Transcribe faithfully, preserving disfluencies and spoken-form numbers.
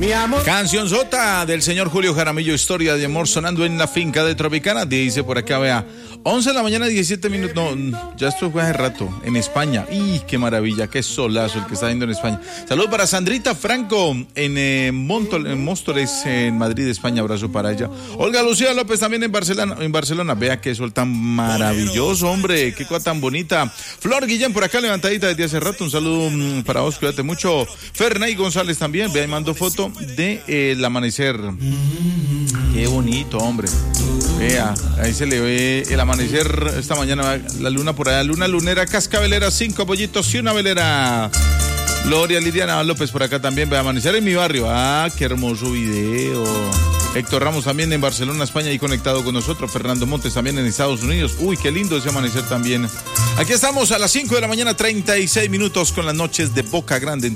Mi amor. Canción sota del señor Julio Jaramillo, Historia de amor, sonando en la finca de Tropicana. Dice por acá, vea, once de la mañana, diecisiete minutos. No, ya esto fue hace rato, en España. ¡Y qué maravilla! ¡Qué solazo el que está viendo en España! Saludos para Sandrita Franco en, eh, Montol, en Móstoles, en Madrid, España. Abrazo para ella. Olga Lucía López también en Barcelona. En Barcelona. Vea qué sol tan maravilloso, hombre. Qué cosa tan bonita. Flor Guillén por acá, levantadita desde hace rato. Un saludo mm, para vos, cuídate mucho. Fernay González también. Vea, y mando foto de eh, el amanecer. Qué bonito, hombre. Vea, ahí se le ve el amanecer esta mañana, la luna por allá, luna lunera, cascabelera, cinco pollitos y una velera. Gloria Liliana López por acá también, ve a amanecer en mi barrio. Ah, qué hermoso video. Héctor Ramos también en Barcelona, España, y conectado con nosotros. Fernando Montes también en Estados Unidos. Uy, qué lindo ese amanecer también. Aquí estamos a las cinco de la mañana, treinta y seis minutos, con las noches de Boca Grande.